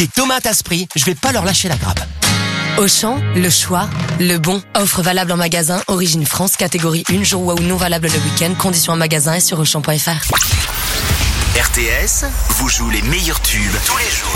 Des tomates à Spry, je vais pas leur lâcher la grappe. Auchan, le choix, le bon. Offre valable en magasin, origine France, catégorie 1, jour ou non valable le week-end. Conditions en magasin et sur Auchan.fr. RTS vous joue les meilleurs tubes tous les jours.